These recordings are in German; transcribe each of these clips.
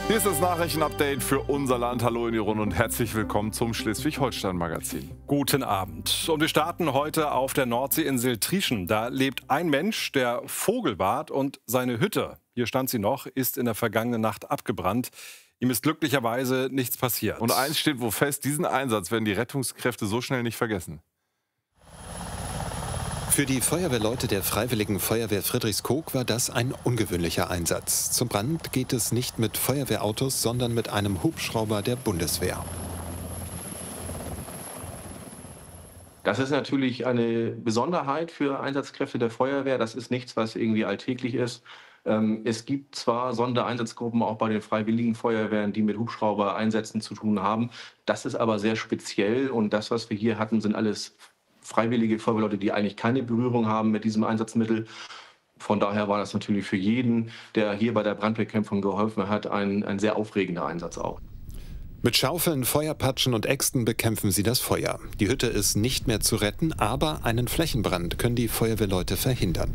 Hier ist das Nachrichtenupdate für unser Land. Hallo in die Runde und herzlich willkommen zum Schleswig-Holstein-Magazin. Guten Abend. Und wir starten heute auf der Nordseeinsel Trieschen. Da lebt ein Mensch, der Vogel wahrt, und seine Hütte, hier stand sie noch, ist in der vergangenen Nacht abgebrannt. Ihm ist glücklicherweise nichts passiert. Und eins steht wohl fest, diesen Einsatz werden die Rettungskräfte so schnell nicht vergessen. Für die Feuerwehrleute der Freiwilligen Feuerwehr Friedrichskoog war das ein ungewöhnlicher Einsatz. Zum Brand geht es nicht mit Feuerwehrautos, sondern mit einem Hubschrauber der Bundeswehr. Das ist natürlich eine Besonderheit für Einsatzkräfte der Feuerwehr. Das ist nichts, was irgendwie alltäglich ist. Es gibt zwar Sondereinsatzgruppen auch bei den Freiwilligen Feuerwehren, die mit Hubschrauber-Einsätzen zu tun haben. Das ist aber sehr speziell, und das, was wir hier hatten, sind alles freiwillige Feuerwehrleute, die eigentlich keine Berührung haben mit diesem Einsatzmittel. Von daher war das natürlich für jeden, der hier bei der Brandbekämpfung geholfen hat, ein sehr aufregender Einsatz auch. Mit Schaufeln, Feuerpatschen und Äxten bekämpfen sie das Feuer. Die Hütte ist nicht mehr zu retten, aber einen Flächenbrand können die Feuerwehrleute verhindern.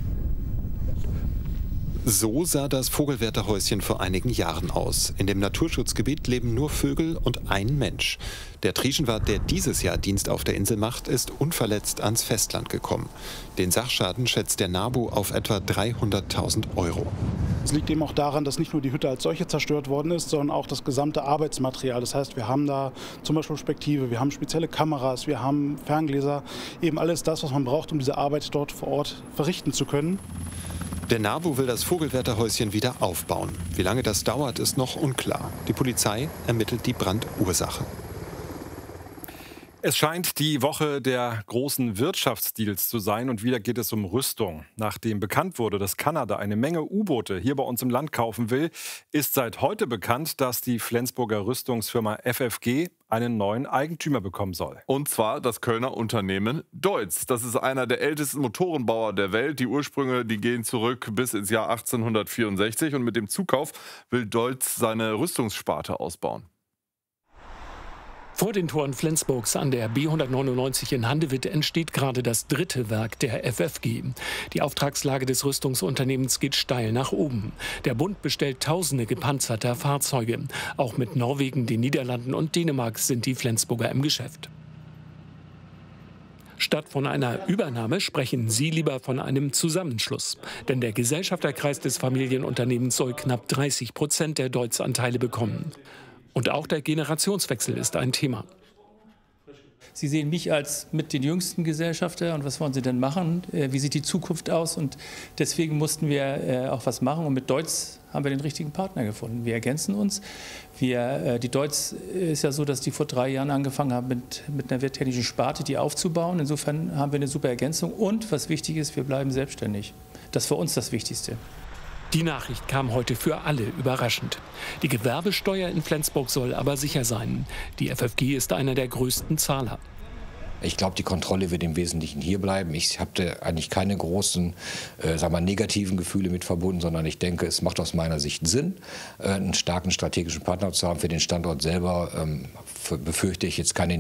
So sah das Vogelwärterhäuschen vor einigen Jahren aus. In dem Naturschutzgebiet leben nur Vögel und ein Mensch. Der Trieschenwart, der dieses Jahr Dienst auf der Insel macht, ist unverletzt ans Festland gekommen. Den Sachschaden schätzt der NABU auf etwa 300.000 €. Es liegt eben auch daran, dass nicht nur die Hütte als solche zerstört worden ist, sondern auch das gesamte Arbeitsmaterial. Das heißt, wir haben da zum Beispiel Spektive, wir haben spezielle Kameras, wir haben Ferngläser, eben alles das, was man braucht, um diese Arbeit dort vor Ort verrichten zu können. Der NABU will das Vogelwärterhäuschen wieder aufbauen. Wie lange das dauert, ist noch unklar. Die Polizei ermittelt die Brandursache. Es scheint die Woche der großen Wirtschaftsdeals zu sein, und wieder geht es um Rüstung. Nachdem bekannt wurde, dass Kanada eine Menge U-Boote hier bei uns im Land kaufen will, ist seit heute bekannt, dass die Flensburger Rüstungsfirma FFG einen neuen Eigentümer bekommen soll. Und zwar das Kölner Unternehmen Deutz. Das ist einer der ältesten Motorenbauer der Welt. Die Ursprünge, die gehen zurück bis ins Jahr 1864. Und mit dem Zukauf will Deutz seine Rüstungssparte ausbauen. Vor den Toren Flensburgs an der B199 in Handewitt entsteht gerade das dritte Werk der FFG. Die Auftragslage des Rüstungsunternehmens geht steil nach oben. Der Bund bestellt tausende gepanzerter Fahrzeuge. Auch mit Norwegen, den Niederlanden und Dänemark sind die Flensburger im Geschäft. Statt von einer Übernahme sprechen sie lieber von einem Zusammenschluss. Denn der Gesellschafterkreis des Familienunternehmens soll knapp 30% der Deutz-Anteile bekommen. Und auch der Generationswechsel ist ein Thema. Sie sehen mich als mit den jüngsten Gesellschafter, und was wollen Sie denn machen? Wie sieht die Zukunft aus? Und deswegen mussten wir auch was machen, und mit Deutz haben wir den richtigen Partner gefunden. Wir ergänzen uns. Die Deutz ist ja so, dass die vor 3 Jahren angefangen haben, mit einer werttechnischen Sparte die aufzubauen. Insofern haben wir eine super Ergänzung, und was wichtig ist, wir bleiben selbstständig. Das ist für uns das Wichtigste. Die Nachricht kam heute für alle überraschend. Die Gewerbesteuer in Flensburg soll aber sicher sein. Die FFG ist einer der größten Zahler. Ich glaube, die Kontrolle wird im Wesentlichen hier bleiben. Ich habe da eigentlich keine großen negativen Gefühle mit verbunden, sondern ich denke, es macht aus meiner Sicht Sinn, einen starken strategischen Partner zu haben. Für den Standort selber befürchte ich jetzt keine